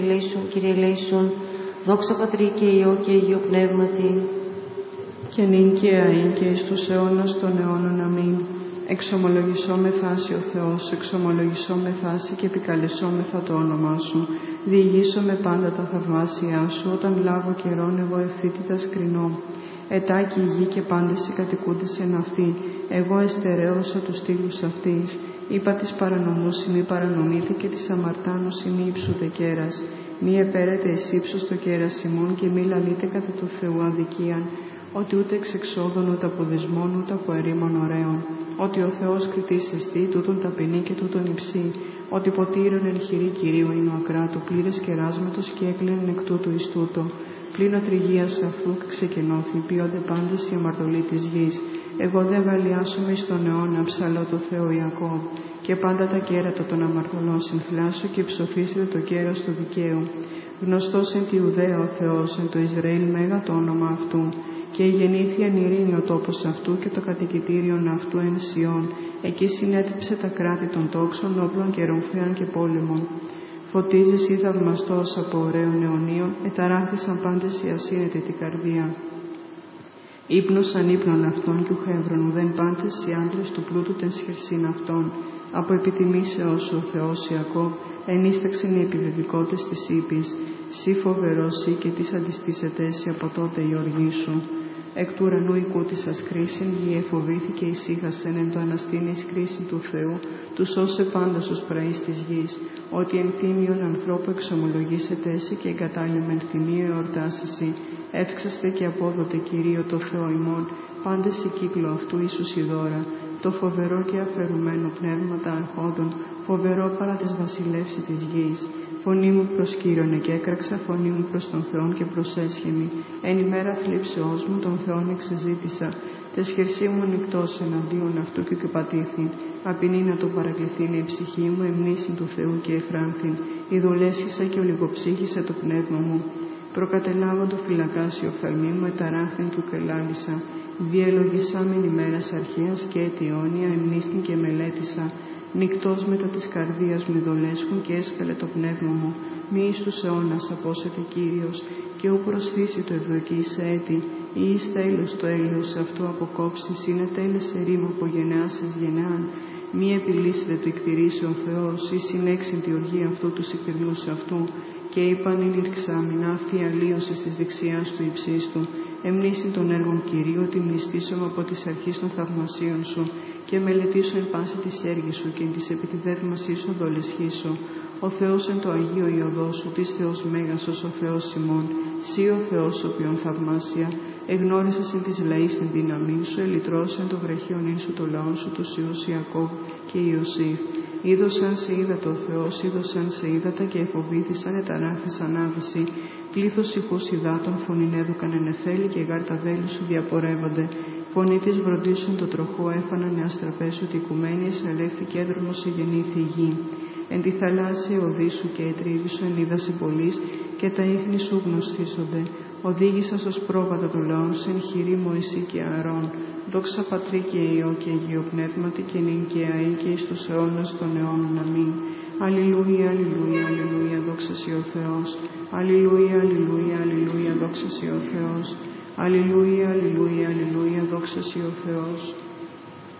Ελέησον, Κύριε ελέησον, δόξα Πατρί και Υιό και Αγίο Πνεύματι. Και νυν και αΐ και εις τους αιώνας των αιώνων. Αμήν. Εξομολογησώ με φάση ο Θεός, εξομολογησώ με φάση και επικαλεσόμεθα το όνομά Σου. Διηγήσω με πάντα τα θαυμάσια Σου, όταν λάβω καιρόν εγώ ευθύτητας κρινώ. Ετάκη η γη και πάντες οι κατοικούντες εν αυτή, εγώ εστερέωσα τους στήλους αυτής. Είπα της παρανομούς μη παρανομήθη και της αμαρτάνους μη ύψουτε κέρας. Μη επέρετε εις ύψος το κέρας ημών και μη λαλείτε κατά του Θεού αδικίαν, ότι ούτε εξ εξόδων ούτε από δεσμών ούτε από ερήμων ωραίων. Ότι ο Θεός κριτής εστί, τούτον ταπεινή και τούτον υψή. Ότι ποτήρων εν χειρή Κυρίου είναι ο ακράτου, πλήρες κεράσματος και έκλαινεν εκ τούτου εις τούτο. Πλην ο τριγείας αυτού ξεκενώθη, ποιόνται πάντες οι αμαρτωλοί της γης. Εγώ δε βαλιάσομαι εις τον αιώνα, ψαλώ το Θεό Ιακώβ. Και πάντα τα κέρατα των αμαρτωλών συνθλάσσω και ψοφήσετε το κέρας του δικαίου. Γνωστός εν τη Ιουδαία ο Θεός, εν το Ισραήλ μέγα το όνομα αυτού. Και γεννήθη εν ειρήνη ο τόπος αυτού και το κατοικητήριον αυτού εν Σιών. Εκεί συνέτριψε τα κράτη των τόξων, όπλων και ρομφέων και πόλεμων. Φωτίζεις ή θαυμαστός από ωραίων αιωνίων, εταράχθησαν πάντες οι ασύνετοι την καρδία. Ήπνωσαν ύπνον αυτών κι ουχεύρων, ουδέν πάντες οι άντρες του πλούτου τεν σχερσίν αυτών. Από επιτιμήσεως ο Θεός Ιακώβ, ενίσταξεν οι επιβεβικότες της ύπης. Σύ φοβερός ή και τις αντιστήσετέσαι από τότε η οργή σου. Εκ του ουρανού οικούτησας κρίσιν, γη εφοβήθηκε ησύχασεν εν το αναστήνης κρίση του Θεού, του σώσε πάντα στους πραείς της γης. Ότι εν θύμιον ανθρώπου εξομολογήσετε εσύ και εγκατάλειμεν θυμίο εορτάσισι. Εύξαστε και απόδοτε Κυρίω το Θεό ημών, πάντες η κύκλο αυτού Ιησούς η δώρα. Το φοβερό και αφαιρουμένο πνεύμα τα αρχόντων, φοβερό παρά της βασιλεύση της γης. Φωνή μου προσκύρωνε και έκραξα φωνή μου προς τον Θεόν και προσέσχεμη. Εν ημέρα θλίψεώς μου τον Θεόν εξεζήτησα. Τες χερσί μου νυκτός εναντίον αυτού και πατήθην. Απεινή να το παρακληθήν η ψυχή μου, εμνήσιν του Θεού και εφράνθην. Ιδωλέσχησα και ολιγοψύχησα το πνεύμα μου. Προκατελάβω το φυλακάσιο οφθαλμί μου, εταράχθην του κελάλησα. Διελογισάμεν ημέρας αρχαίας και αιτιόνια, εμνήστην και μελέτησα. Νυκτός μετά της καρδίας μου ειδωλέσχουν και έσκαλε το πνεύμα μου. Μη εις τους αιώνας απόσετε Κύριος, και ου προσθήσει το ευδοκής έτη, ή εις τέλος το έλεος αυτού αποκόψεις, είναι τέλες ερήμο από γενεάς εις γενεάν. Μη επιλύσετε το εκτηρήσει ο Θεός, ή συνέξιν τη οργή αυτού του συκτηρνούς αυτού, και είπαν ενήρξαμιν αυτή αλλίωση της δεξιάς του υψίστου. Εμνήσιν των έργων Κυρίου, ότι μνηστήσομαι από τις αρχής των θαυμασίων σου, και μελετήσω εν πάση της έργης σου και εν της επιτιδεύμασής σου δολεσχήσω. Ο Θεός εν το Αγίο Ιωδό σου, της Θεός Μέγασος ο Θεός ημών, σύ ο Θεός οποίον θαυμάσια, εγνώρισες εν της λαής την δύναμή σου, ελυτρώσαι εν το βραχίον σου το λαό σου, τους Υιούς Ιακώβ και Ιωσήφ. Είδωσαν σε είδατε ο Θεός, είδωσαν σε είδατε και εφοβήθησαν, εταράχθησαν άβηση. Πλήθος ηχούς υδάτων φωνήν έδωκαν εν εφέλη και γάρτα βέλη σου διαπορεύονται. Φωνή της βροντίσουν το τροχό έφαναν αστραπές ότι οικουμένιες ελεύθη κέντρομος σε γεννήθη η γη. Εν τη θαλάσσια οδή σου και ετρίβη σου εν είδαση πολλής και τα ίχνη σου γνωστήσονται. Οδήγησα ως πρόβατα του λαού σε εν χειρή Μωυσή και Ααρών. Δόξα Πατρί και Υιό και Αγίο Πνεύματι και νυν και αΐ και εις τους αιώνας των αιώνων. Αμήν. Αλληλούια, αλληλούια, αλληλούια, δόξα σοι ο Θεός. Αλληλούια, αλληλούια, αλληλούια, δόξα σοι ο Θεός. Αλληλούια, αλληλούια, αλληλούια, δόξα σοι ο Θεός.